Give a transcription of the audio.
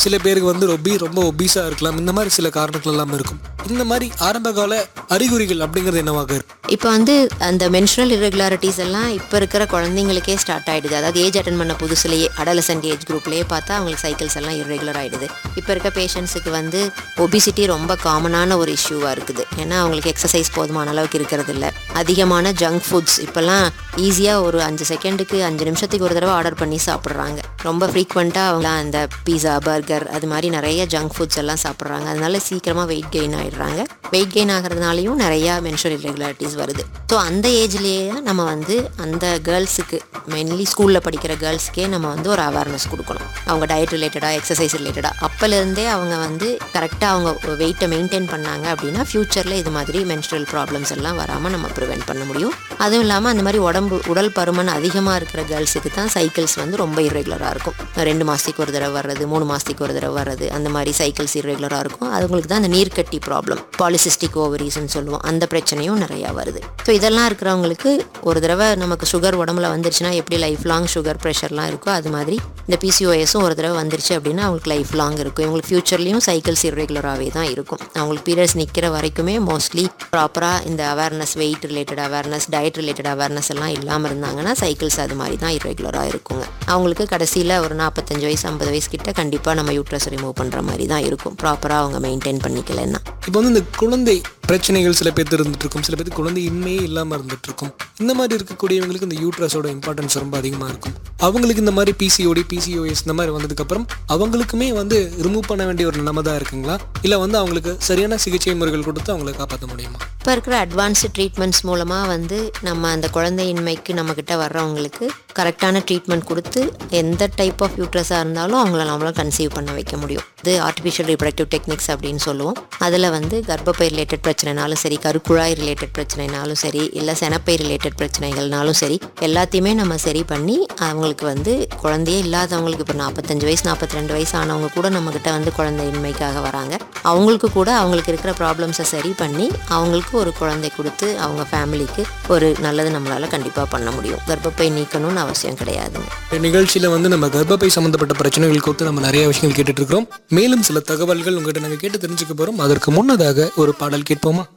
சில பேருக்கு வந்து ரொம்ப ஒபீஸா இருக்கலாம். இந்த மாதிரி சில காரணங்கள் எல்லாம் இருக்கும். இந்த மாதிரி ஆரம்ப கால அறிகுறிகள் அப்படிங்கிறது என்னவாக இருக்கும்? இப்போ வந்து அந்த மென்ஸ்ட்ரல் இரெகுலாரிட்டிஸ் எல்லாம் இப்போ இருக்கிற குழந்தைங்களுக்கே ஸ்டார்ட் ஆகிடுது. அதாவது ஏஜ் அட்டன் பண்ண புதுசுலேயே அடலசன்ட் ஏஜ் குரூப்லேயே பார்த்தா அவங்களுக்கு சைக்கிள்ஸ் எல்லாம் இரெகுலர் ஆகிடுது. இப்போ இருக்க பேஷண்ட்ஸுக்கு வந்து ஒபிசிட்டி ரொம்ப காமனான ஒரு இஷ்யூவாக இருக்குது. ஏன்னா அவங்களுக்கு எக்ஸசைஸ் போதுமான அளவுக்கு இருக்கிறது இல்லை. அதிகமான ஜங்க் ஃபுட்ஸ் இப்போல்லாம் ஈஸியாக ஒரு 5 செகண்டுக்கு 5 நிமிஷத்துக்கு ஒரு தடவை ஆர்டர் பண்ணி சாப்பிட்றாங்க. ரொம்ப ஃப்ரீக்வெண்ட்டாக அவங்களாம் அந்த பீஸா பர்கர் அது மாதிரி நிறைய ஜங்க் ஃபுட்ஸ் எல்லாம் சாப்பிட்றாங்க. அதனால சீக்கிரமாக வெயிட் கெயின் ஆகிடுறாங்க. வெயிட் கெயின் ஆகிறதுனாலையும் நிறையா மென்ஸ்ட்ரல் இரெகுலாரிட்டிஸ் வருது. ஸோ அந்த ஏஜ்லேயே நம்ம வந்து அந்த கேர்ள்ஸுக்கு மெயின்லி ஸ்கூலில் படிக்கிற கேர்ள்ஸ்க்கே நம்ம வந்து ஒரு அவேர்னஸ் கொடுக்கணும். அவங்க டயட் ரிலேட்டடாக எக்ஸசைஸ் ரிலேட்டடாக அப்போலேருந்தே அவங்க வந்து கரெக்டாக அவங்க வெயிட்டை மெயின்டைன் பண்ணாங்க அப்படின்னா ஃப்யூச்சரில் இது மாதிரி மென்ஸ்ட்ரல் ப்ராப்ளம்ஸ் எல்லாம் வராமல் நம்ம ப்ரிவென்ட் பண்ண முடியும். அதுவும் இல்லாமல் அந்த மாதிரி உடல் பருமன் அதிகமாக இருக்கிற கேர்ள்ஸுக்கு தான் சைக்கிள்ஸ் வந்து ரொம்ப இரெகுலராக இருக்கும். 2 மாதத்துக்கு ஒரு தடவை வர்றது, 3 மாதத்துக்கு ஒரு தடவை வர்றது, அந்த மாதிரி சைக்கிள்ஸ் இரெகுலராக இருக்கும். அதுங்களுக்கு தான் அந்த நீர்க்கட்டி ப்ராப்ளம், பாலிசிஸ்டிக் ஓவரிஸ்ன்னு சொல்லுவோம், அந்த பிரச்சனையும் நிறையா வருது. ஸோ இதெல்லாம் இருக்கிறவங்களுக்கு ஒரு தடவை நமக்கு சுகர் உடம்புல வந்துருச்சுன்னா எப்படி லைஃப் லாங் சுகர் ப்ரெஷர்லாம் இருக்கோ அது மாதிரி இந்த பிசிஓஎஸும் ஒரு தடவை வந்துருச்சு அப்படின்னா அவங்களுக்கு லைஃப் லாங் இருக்கும். இவங்களுக்கு ஃப்யூச்சர்லேயும் சைக்கிள்ஸ் இரெகுலராகவே தான் இருக்கும். அவங்களுக்கு பீரியட்ஸ் நிற்கிற வரைக்குமே மோஸ்ட்லி ப்ராப்பராக இந்த awareness, wait related awareness, diet related awareness எல்லாம் இல்லாமல் இருந்தாங்கன்னா சைக்கிள்ஸ் அது மாதிரி தான் இரெகுலராக இருக்குங்க. அவங்களுக்கு கடைசியில் ஒரு 45 வயசு 50 வயசு கிட்ட கண்டிப்பாக நம்ம யூட்ரஸ் ரிமூவ் பண்ணுற மாதிரி தான் இருக்கும், ப்ராப்பராக அவங்க மெயின்டைன் பண்ணிக்கலன்னா. இப்போ வந்து இந்த குழந்தை பிரச்சனைகள் சில பேர் இருந்துட்டு இருக்கும், சில பேருக்கு குழந்தை இன்மையே இல்லாமல் இருந்துட்டு இருக்கும். இந்த மாதிரி இருக்கக்கூடியவங்களுக்கு இந்த யூட்ரஸோட இம்பார்ட்டன்ஸ் ரொம்ப அதிகமாக இருக்கும். அவங்களுக்கு இந்த மாதிரி பிசிஓடி, பிசிஓஎஸ் இந்த மாதிரி வந்ததுக்கப்புறம் அவங்களுக்குமே வந்து ரிமூவ் பண்ண வேண்டிய ஒரு நிலைமை தான் இருக்குங்களா, இல்லை வந்து அவங்களுக்கு சரியான சிகிச்சை முறைகள் கொடுத்து அவங்களை காப்பாற்ற முடியுமா? இப்போ இருக்கிற அட்வான்ஸ்டு ட்ரீட்மெண்ட்ஸ் மூலமாக வந்து நம்ம அந்த குழந்தையின்மைக்கு நம்மக்கிட்ட வர்றவங்களுக்கு கரெக்டான ட்ரீட்மெண்ட் கொடுத்து எந்த டைப் ஆஃப் யூட்ரஸாக இருந்தாலும் அவங்கள நம்மளால் கன்சீவ் பண்ண வைக்க முடியும். இது ஆர்டிஃபிஷியல் ரீப்ரடக்டிவ் டெக்னிக்ஸ் அப்படின்னு சொல்லுவோம். அதில் வந்து கர்ப்பப்பை ரிலேட்டட் பிரச்சனைனாலும் சரி, கருக்குழாய் ரிலேட்டட் பிரச்சனைனாலும் சரி, இல்லை செனப்பை ரிலேட்டட் பிரச்சனைகள்னாலும் சரி, எல்லாத்தையுமே நம்ம சரி பண்ணி அவங்களுக்கு வந்து குழந்தையே இல்லாதவங்களுக்கு இப்போ 45 வயசு 42 வயசு ஆனவங்க கூட நம்மக்கிட்ட வந்து குழந்தையின்மைக்காக வராங்க. அவங்களுக்கு கூட அவங்களுக்கு இருக்கிற ப்ராப்ளம்ஸை சரி பண்ணி அவங்களுக்கு ஒரு குழந்தை கொடுத்து அவங்க ஃபேமிலிக்கு ஒரு நல்லது நம்மளால் கண்டிப்பாக பண்ண முடியும். கர்ப்பப்பை நீக்கணும்னு அவசியம் கிடையாதுங்க. நிகழ்ச்சியில் வந்து நம்ம கர்ப்பப்பை சம்மந்தப்பட்ட பிரச்சனைகள் குறித்து நம்ம நிறைய விஷயங்கள் கேட்டுட்டு இருக்கிறோம். மேலும் சில தகவல்கள் உங்கள்கிட்ட நாங்கள் கேட்டு தெரிஞ்சுக்க போகிறோம். அதற்கு முன்னதாக ஒரு பாடல் கேட்போமா?